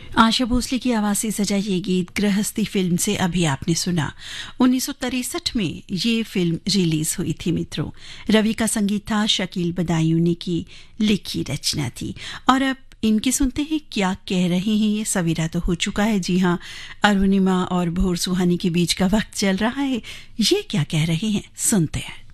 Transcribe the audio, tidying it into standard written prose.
आशा भोसले की आवाज से सजा ये गीत गृहस्थी फिल्म से अभी आपने सुना। 1963 में ये फिल्म रिलीज हुई थी मित्रों। रवि का संगीत था, शकील बदायूनी की लिखी रचना थी। और अब इनकी सुनते हैं क्या कह रहे हैं। ये सवेरा तो हो चुका है, जी हाँ, अरुणिमा और भोर सुहानी के बीच का वक्त चल रहा है। ये क्या कह रहे हैं सुनते हैं।